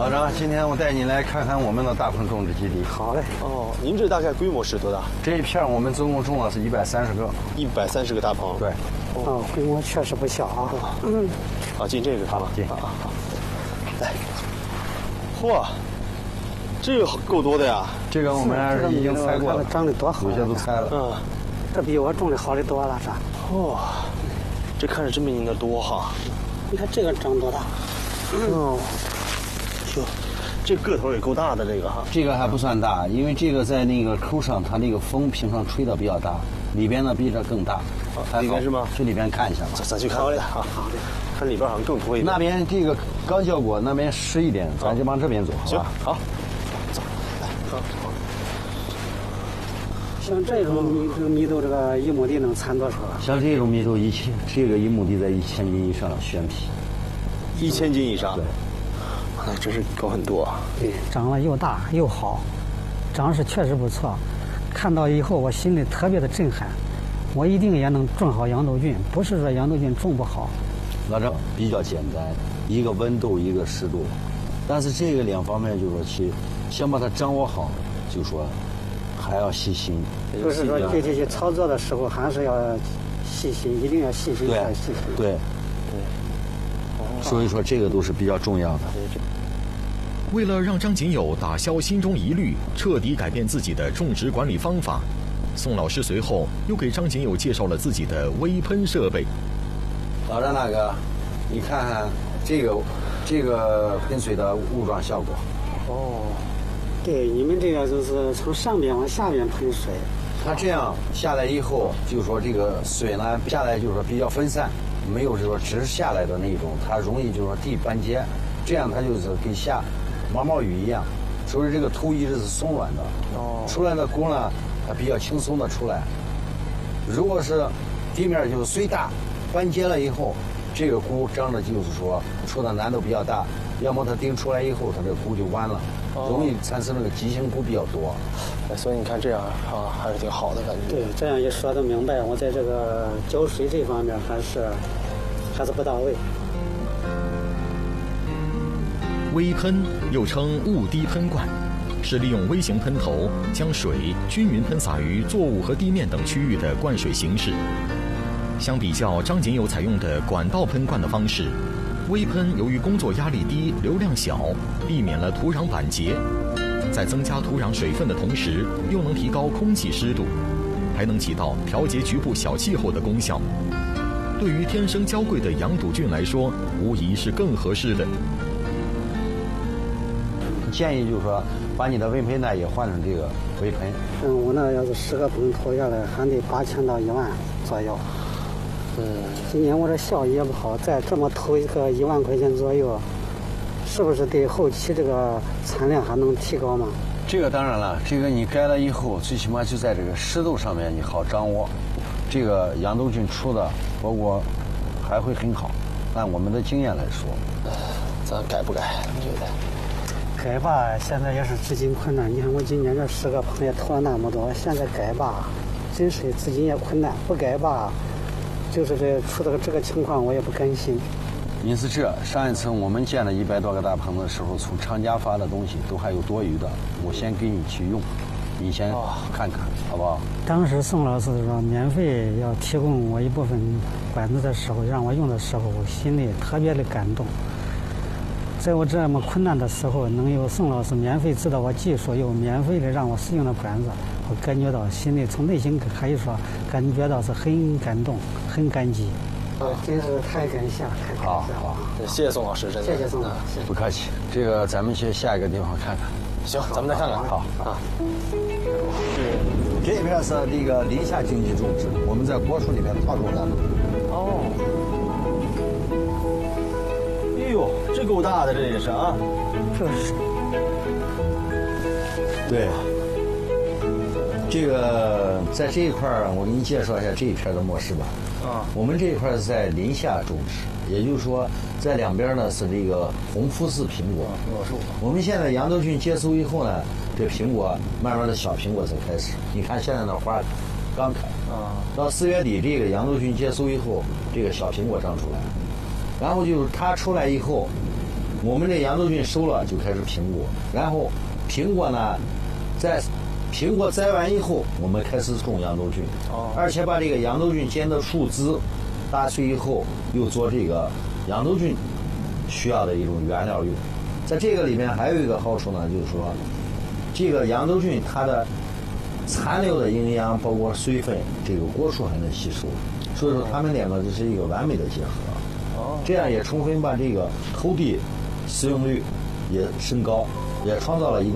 老张，今天我带你来看看我们的大棚种植基地。 好嘞。 哦，您这大概规模是多大？ 这一片我们总共种了是130个。 130个大棚。 对。 哦，规模确实不小啊。 啊，进这个是吧？ 进。 好。来。嚯，这个够多的呀！ 这个我们已经采过了， 长得多好， 有些都采了。 嗯， 这比我种的好的多了，是吧？ 哇，这看着真比您的多哈。 你看这个长多大？ 哦，哟，这个头也够大的这个哈。 这个还不算大，因为这个在那个口上，它那个风平常吹的比较大，里边呢比这更大。 里边是吗？ 去里边看一下吧。 咱去看看。好的。看里边好像更多一点。 那边这个刚浇过，那边湿一点，咱就往这边走。 行，好。走，来，好。 像这种密豆，这个1亩地能产多少啊？ 像这种密豆这个1亩地在1000斤以上选皮。 1000斤以上。 对。 那真是高很多啊。 对，长得又大又好，长势确实不错。看到以后，我心里特别的震撼。我一定也能种好洋豆菌，不是说洋豆菌种不好。 老张比较简单，一个温度，一个湿度，但是这个两方面就是说想把它掌握好，就说还要细心。 就是说具体去操作的时候，还是要细心，一定要细心再细心。 对。所以说这个都是比较重要的。 为了让张锦友打消心中疑虑，彻底改变自己的种植管理方法，宋老师随后又给张锦友介绍了自己的微喷设备。 老张大哥，你看看这个喷水的雾状效果。 哦，对，你们这个就是从上边往下边喷水。 它这样下来以后，就是说这个水呢下来就是说比较分散，没有就是说直下来的那种，它容易就是说地斑结，这样它就是跟下毛毛雨一样，所以这个土一直是松软的。出来的菇呢，它比较轻松的出来。如果是地面就是虽大，斑结了以后，这个菇长的就是说出的难度比较大，要么它顶出来以后，它这个菇就弯了，容易产生那个畸形菇比较多。 所以你看这样啊，还是挺好的感觉。 对，这样一说都明白，我在这个浇水这方面还是不到位。 微喷又称雾滴喷灌，是利用微型喷头将水均匀喷洒于作物和地面等区域的灌水形式。相比较张锦友采用的管道喷灌的方式，微喷由于工作压力低、流量小，避免了土壤板结，在增加土壤水分的同时，又能提高空气湿度，还能起到调节局部小气候的功效。对于天生娇贵的洋赌菌来说，无疑是更合适的。 建议就是说，把你的微喷呢也换成这个微喷。 我那要是10个棚投下来，还得8000到1万左右。今年我这效益也不好，再这么投一个1万块钱左右，是不是对后期这个产量还能提高吗？ 这个当然了，这个你改了以后，最起码就在这个湿度上面你好掌握。这个洋豆菌出的包括还会很好。按我们的经验来说， 咱改不改？你觉得？ 改吧，现在也是资金困难。你看我今年这10个棚也投了那么多，现在改吧，真是资金也困难。不改吧，就是出了这个情况，我也不甘心。 因此上一次我们建了100多个大棚的时候，从厂家发的东西都还有多余的，我先给你去用，你先看看，好不好？ 当时宋老师说免费要提供我一部分管子的时候，让我用的时候，我心里特别的感动。在我这么困难的时候，能有宋老师免费指导我技术，又免费的让我使用的管子，我感觉到心里从内心可以说感觉到是很感动，很感激。真是太感谢了，太感谢了。 好， 谢谢宋老师，真的。 谢谢宋老师， 不客气。这个咱们去下一个地方看看。 行，咱们再看看。 好啊。这边是这个林下经济种植，我们在果树里面套种的。 哦。哎呦，这够大的，这也是啊。 这是。 对。这个在这一块儿，我给你介绍一下这一片的模式吧。我们这一块是在林下种植，也就是说，在两边呢是这个红富士苹果。我们现在洋豆菌结束以后呢，这苹果慢慢的小苹果才开始。你看现在那花刚开，到4月底这个洋豆菌结束以后，这个小苹果长出来，然后就是它出来以后， 我们这洋豆菌熟了就开始评估，然后苹果呢，在苹果摘完以后，我们开始种洋豆菌，而且把这个洋豆菌剪的树枝打碎以后，又做这个洋豆菌需要的一种原料用。在这个里面还有一个好处呢，就是说，这个洋豆菌它的残留的营养包括水分，这个果树还能吸收，所以说它们两个就是一个完美的结合。这样也充分把这个土地使用率也升高，也创造了一定